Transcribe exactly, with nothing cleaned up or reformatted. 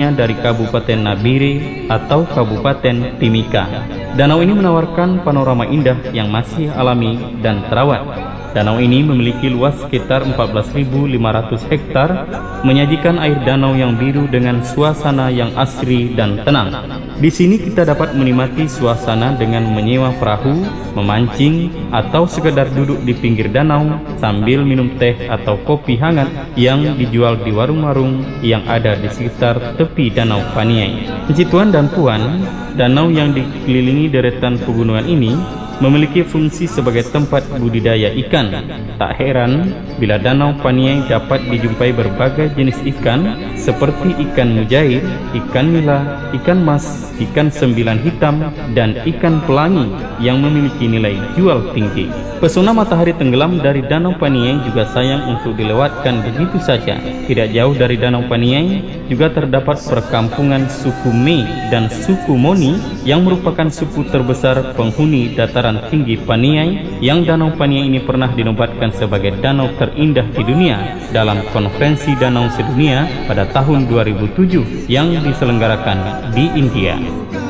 sumbernya dari Kabupaten Nabire atau Kabupaten Timika. Danau ini menawarkan panorama indah yang masih alami dan terawat. Danau ini memiliki luas sekitar empat belas ribu lima ratus hektar, menyajikan air danau yang biru dengan suasana yang asri dan tenang. Di sini kita dapat menikmati suasana dengan menyewa perahu, memancing, atau sekedar duduk di pinggir danau sambil minum teh atau kopi hangat yang dijual di warung-warung yang ada di sekitar tepi Danau Paniai. Puji Tuan dan Puan, danau yang dikelilingi deretan pegunungan ini memiliki fungsi sebagai tempat budidaya ikan. Tak heran bila Danau Paniai dapat dijumpai berbagai jenis ikan seperti ikan mujair, ikan nila, ikan mas, ikan sembilan hitam, dan ikan pelangi yang memiliki nilai jual tinggi. Pesona matahari tenggelam dari Danau Paniai juga sayang untuk dilewatkan begitu saja. Tidak jauh dari Danau Paniai juga terdapat perkampungan suku Me dan suku Moni yang merupakan suku terbesar penghuni dataran tinggi Paniai, yang Danau Paniai ini pernah dinobatkan sebagai danau terindah di dunia dalam konferensi danau sedunia pada tahun dua ribu tujuh yang diselenggarakan di India.